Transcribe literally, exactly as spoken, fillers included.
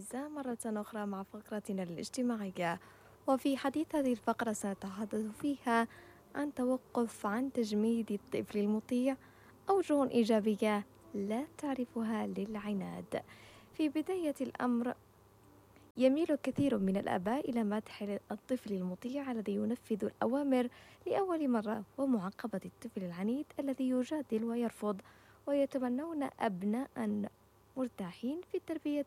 الأعزاء مرة أخرى مع فقرتنا الاجتماعية. وفي حديث هذه الفقرة سنتحدث فيها عن توقف عن تجميد الطفل المطيع، أوجه إيجابية لا تعرفها للعناد. في بداية الأمر يميل كثير من الآباء إلى مدح الطفل المطيع الذي ينفذ الأوامر لأول مرة، ومعاقبة الطفل العنيد الذي يجادل ويرفض، ويتمنون أبناء مرتاحين في التربية